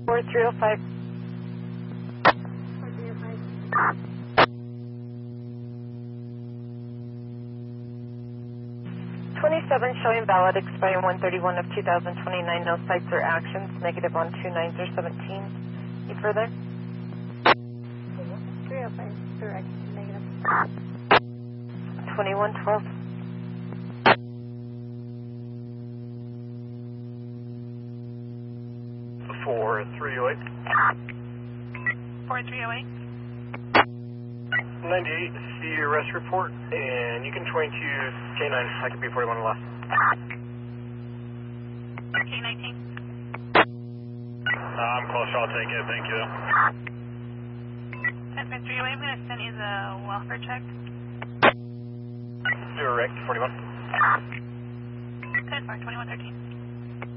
4305. 27 showing valid expiring 131 of 2029. No sites or actions. Negative on 29s or 17s. Any further? 305, correct. Negative. 2112. 4308. 4308. 98, see your arrest report, and you can 22 K9, I could be 41 last. K19. I'm close, I'll take it, thank you. 10.308, I'm going to send you the welfare check. Direct, 41. 10-4, 2113.